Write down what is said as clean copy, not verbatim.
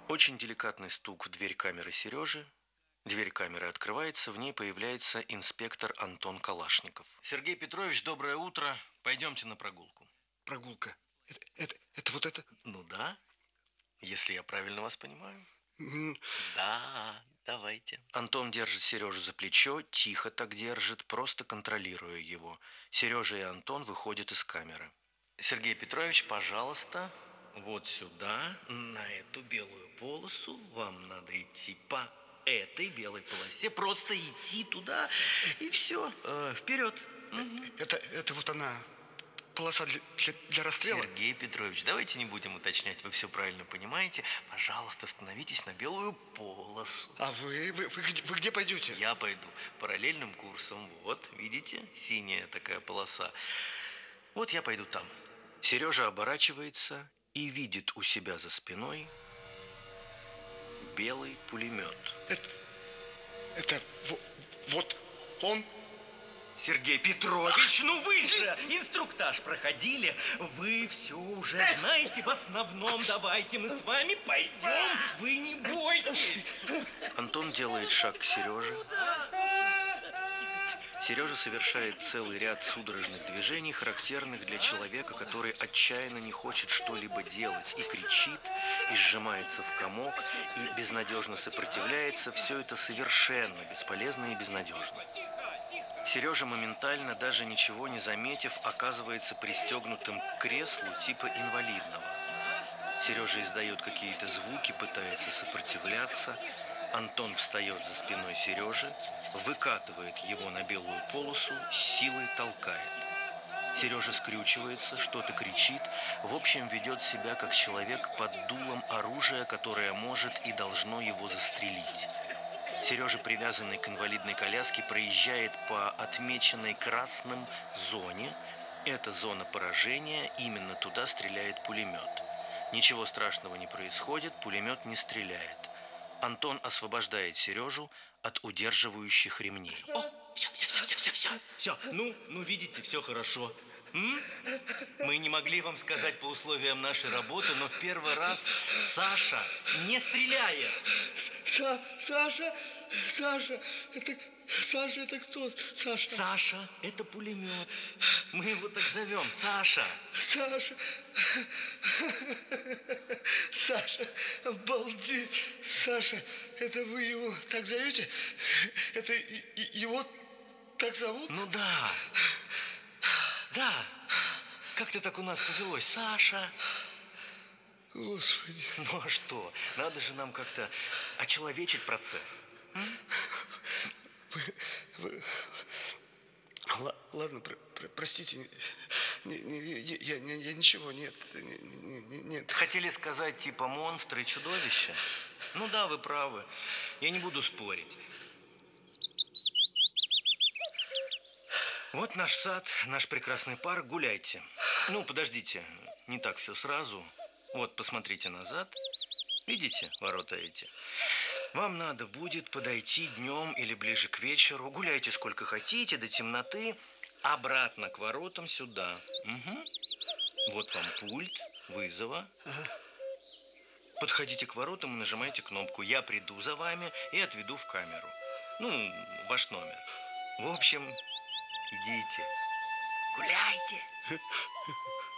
Очень деликатный стук в дверь камеры Сережи. Дверь камеры открывается, в ней появляется инспектор Антон Калашников. Сергей Петрович, доброе утро. Пойдемте на прогулку. Прогулка. Это вот это? Ну да, если я правильно вас понимаю. М, Да, давайте. Антон держит Сережу за плечо, тихо так держит, просто контролируя его. Сережа и Антон выходят из камеры. Сергей Петрович, пожалуйста, вот сюда, на эту белую полосу. Вам надо идти по этой белой полосе. Просто идти туда, и все. Вперед. Это вот она, полоса для расстрела? Сергей Петрович, давайте не будем уточнять, вы все правильно понимаете. Пожалуйста, становитесь на белую полосу. А вы где пойдете? Я пойду параллельным курсом. Вот, видите, синяя такая полоса. Вот я пойду там. Сережа оборачивается и видит у себя за спиной белый пулемет. Это вот он? Сергей Петрович, ну вы же инструктаж проходили. Вы все уже знаете в основном. Давайте мы с вами пойдем. Вы не бойтесь. Антон делает шаг к Сереже. Сережа совершает целый ряд судорожных движений, характерных для человека, который отчаянно не хочет что-либо делать, и кричит, и сжимается в комок, и безнадежно сопротивляется. Все это совершенно бесполезно и безнадежно. Сережа моментально, даже ничего не заметив, оказывается пристегнутым к креслу типа инвалидного. Сережа издает какие-то звуки, пытается сопротивляться. Антон встает за спиной Сережи, выкатывает его на белую полосу, с силой толкает. Сережа скрючивается, что-то кричит, в общем, ведет себя как человек под дулом оружия, которое может и должно его застрелить. Сережа, привязанный к инвалидной коляске, проезжает по отмеченной красным зоне. Это зона поражения, именно туда стреляет пулемет. Ничего страшного не происходит, пулемет не стреляет. Антон освобождает Сережу от удерживающих ремней. Все, ну, видите, все хорошо. Мы не могли вам сказать по условиям нашей работы, но в первый раз Саша не стреляет. Саша, это кто? Саша? Саша, это пулемет. Мы его так зовем, Саша. Саша, обалдеть. Саша, это вы его так зовете? Это его так зовут? Ну да. Да. Как-то так у нас повелось, Саша. Господи. Ну а что? Надо же нам как-то очеловечить процесс. Ладно, простите, я ничего, нет. Хотели сказать типа монстры и чудовища? Ну да, вы правы. Я не буду спорить. Вот наш сад, наш прекрасный парк, гуляйте. Ну, подождите, не так все сразу. Вот, посмотрите назад. Видите ворота эти? Вам надо будет подойти днем или ближе к вечеру. Гуляйте сколько хотите, до темноты. Обратно к воротам сюда. Угу. Вот вам пульт вызова. Подходите к воротам и нажимайте кнопку. Я приду за вами и отведу в камеру. Ну, ваш номер. В общем, идите. Гуляйте.